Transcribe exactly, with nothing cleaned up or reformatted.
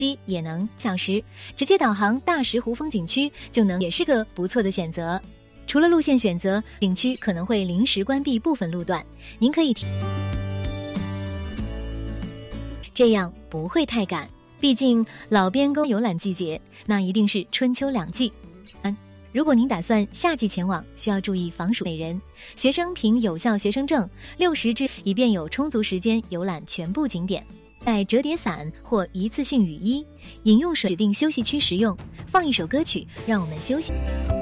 机也能小时直接导航大石湖风景区就能，也是个不错的选择。除了路线选择，景区可能会临时关闭部分路段，您可以提，这样不会太赶。毕竟老边沟游览季节，那一定是春秋两季。如果您打算夏季前往，需要注意防暑。每人学生凭有效学生证六十支，以便有充足时间游览全部景点。带折叠伞或一次性雨衣，饮用水指定休息区食用。放一首歌曲，让我们休息。